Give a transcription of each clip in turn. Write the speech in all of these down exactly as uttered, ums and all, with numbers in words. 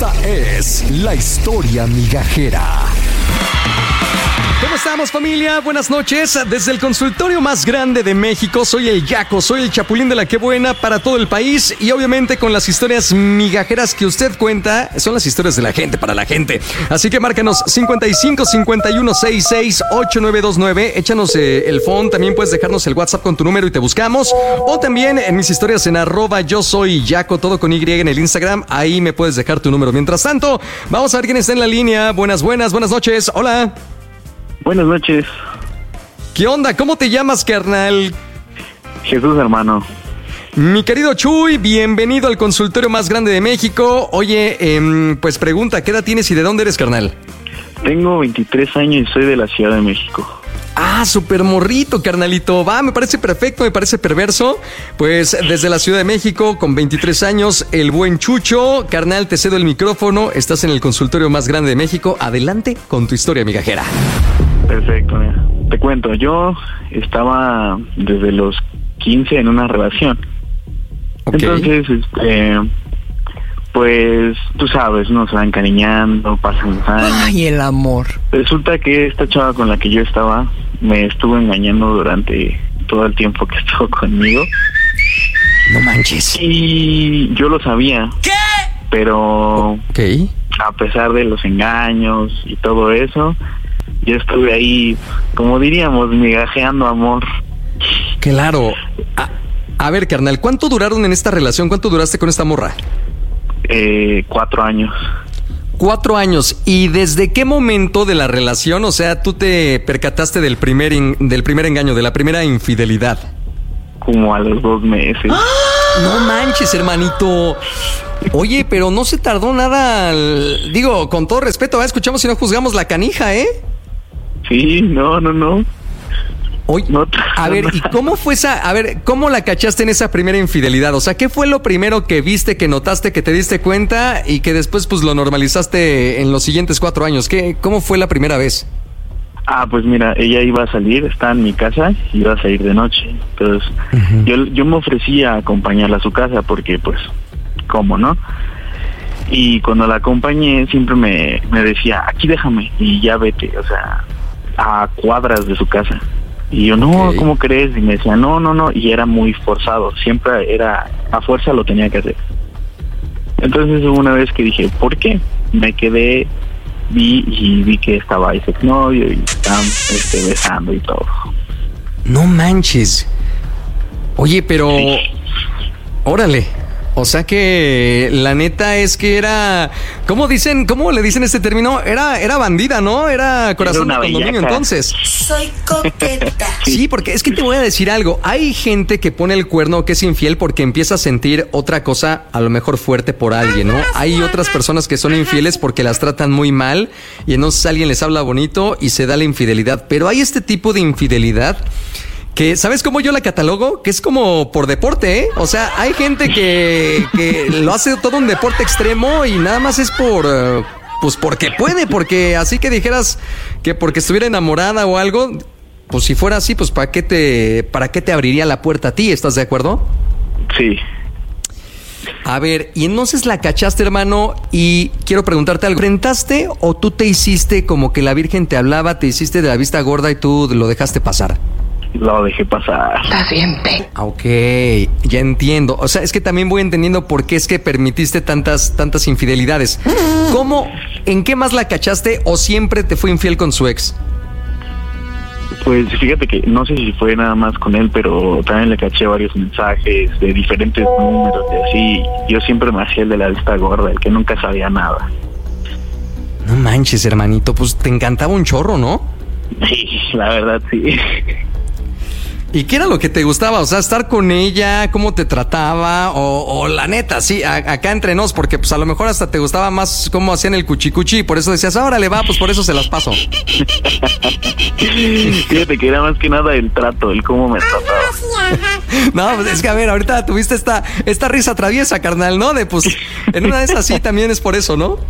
Esta es la historia migajera. ¿Cómo estamos, familia? Buenas noches. Desde el consultorio más grande de México, soy el Yaco, soy el Chapulín de la Qué Buena para todo el país y obviamente con las historias migajeras que usted cuenta, son las historias de la gente para la gente. Así que márcanos cincuenta y cinco, cincuenta y uno, sesenta y seis, ochenta y nueve veintinueve, échanos eh, el phone, también puedes dejarnos el WhatsApp con tu número y te buscamos, o también en mis historias en arroba yo soy Yaco, todo con Y en el Instagram, ahí me puedes dejar tu número. Mientras tanto, vamos a ver quién está en la línea. Buenas, buenas, buenas noches. Hola. Buenas noches. ¿Qué onda? ¿Cómo te llamas, carnal? Jesús, hermano. Mi querido Chuy, bienvenido al consultorio más grande de México. Oye, eh, pues pregunta, ¿qué edad tienes y de dónde eres, carnal? Tengo veintitrés años y soy de la Ciudad de México. Ah, súper morrito, carnalito. Va, me parece perfecto, me parece perverso. Pues desde la Ciudad de México, con veintitrés años, el buen Chucho. Carnal, te cedo el micrófono. Estás en el consultorio más grande de México. Adelante con tu historia migajera. Perfecto, mira. Te cuento, yo estaba desde los quince en una relación. Okay. Entonces, este, pues, tú sabes, nos van encariñando, pasan los años. Ay, el amor. Resulta que esta chava con la que yo estaba me estuvo engañando durante todo el tiempo que estuvo conmigo. No manches. Y yo lo sabía. ¿Qué? Pero, Ok. a pesar de los engaños y todo eso, yo estuve ahí, como diríamos, migajeando amor. Claro. A, a ver, carnal, ¿cuánto duraron en esta relación? ¿Cuánto duraste con esta morra? Eh, cuatro años. Cuatro años. ¿Y desde qué momento de la relación, o sea, tú te percataste del primer, in, del primer engaño, de la primera infidelidad? Como a los dos meses. ¡Ah! No manches, hermanito. Oye, pero no se tardó nada. Al... Digo, con todo respeto, ¿eh? Escuchamos y no juzgamos la canija, ¿eh? Sí, no, no, no. Oye, no a ver, ¿y cómo fue esa? A ver, ¿cómo la cachaste en esa primera infidelidad? O sea, ¿qué fue lo primero que viste, que notaste, que te diste cuenta y que después pues lo normalizaste en los siguientes cuatro años? ¿Qué, cómo fue la primera vez? Ah, pues mira, ella iba a salir, está en mi casa, iba a salir de noche. Entonces, uh-huh. yo, yo me ofrecía a acompañarla a su casa porque, pues, ¿cómo, no? Y cuando la acompañé, siempre me, me decía, aquí déjame y ya vete, o sea, a cuadras de su casa. Y yo, no, okay. ¿Cómo crees? Y me decía, no, no, no, y era muy forzado, siempre era, a fuerza lo tenía que hacer. Entonces hubo una vez que dije, ¿por qué? Me quedé, vi y vi que estaba ese exnovio y estaban este, besando y todo. No manches. Oye, pero, sí. Órale. O sea que la neta es que era, ¿cómo dicen, cómo le dicen este término? Era, era bandida, ¿no? Era corazón de condominio entonces. Soy coqueta. Sí, porque es que te voy a decir algo. Hay gente que pone el cuerno, que es infiel porque empieza a sentir otra cosa, a lo mejor fuerte por alguien, ¿no? Hay otras personas que son infieles porque las tratan muy mal y entonces alguien les habla bonito y se da la infidelidad. Pero hay este tipo de infidelidad que, ¿sabes cómo yo la catalogo? Que es como por deporte, ¿eh? O sea, hay gente que, que lo hace todo un deporte extremo y nada más es por, uh, pues porque puede, porque así que dijeras que porque estuviera enamorada o algo, pues si fuera así, pues ¿para qué te, para qué te abriría la puerta a ti? ¿Estás de acuerdo? Sí. A ver, y entonces la cachaste, hermano, y quiero preguntarte algo. ¿Enfrentaste o tú te hiciste como que la Virgen te hablaba, te hiciste de la vista gorda y tú lo dejaste pasar? Lo dejé pasar. Está bien, pe. Ok, ya entiendo. O sea, es que también voy entendiendo por qué es que permitiste tantas, tantas infidelidades. ¿Cómo, en qué más la cachaste o siempre te fue infiel con su ex? Pues fíjate que no sé si fue nada más con él, pero también le caché varios mensajes de diferentes números y así. Yo siempre me hacía el de la vista gorda, el que nunca sabía nada. No manches, hermanito, pues te encantaba un chorro, ¿no? Sí, la verdad sí. ¿Y qué era lo que te gustaba? O sea, estar con ella, cómo te trataba, o, o la neta, sí, a, acá entre nos, porque pues a lo mejor hasta te gustaba más cómo hacían el cuchicuchi y por eso decías, ahora le va, pues por eso se las paso. Fíjate que era más que nada el trato, el cómo me trataba. No, pues es que a ver, ahorita tuviste esta, esta risa traviesa, carnal, ¿no? De pues, en una de esas sí también es por eso, ¿no?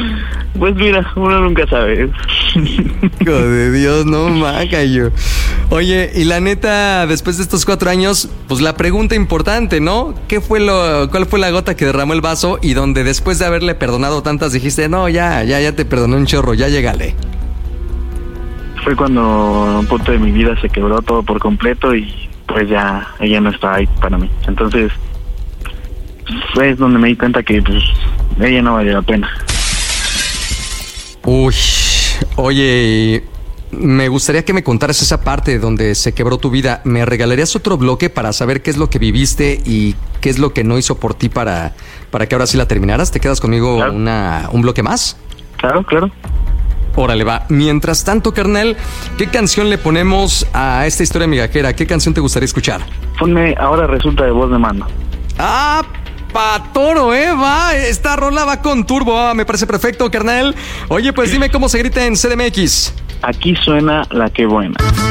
Pues mira, uno nunca sabe. Hijo de Dios, no maga yo. Oye, y la neta, después de estos cuatro años, pues la pregunta importante, ¿no? ¿Qué fue lo, cuál fue la gota que derramó el vaso y donde después de haberle perdonado tantas dijiste, no, ya, ya, ya te perdoné un chorro, ya llégale? Fue cuando un punto de mi vida se quebró todo por completo y pues ya ella no estaba ahí para mí. Entonces, fue donde me di cuenta que pues ella no valía la pena. Uy, oye, me gustaría que me contaras esa parte donde se quebró tu vida. ¿Me regalarías otro bloque para saber qué es lo que viviste y qué es lo que no hizo por ti para, para que ahora sí la terminaras? ¿Te quedas conmigo Claro. una, un bloque más? Claro, claro. Órale, va. Mientras tanto, carnal, ¿qué canción le ponemos a esta historia migajera? ¿Qué canción te gustaría escuchar? Ponme Ahora Resulta de Voz de Mando. ¡Ah! Patoro, ¿eh? Va, esta rola va con turbo. Ah, me parece perfecto, carnal. Oye, pues dime cómo se grita en C D M X. Aquí suena La Que Buena.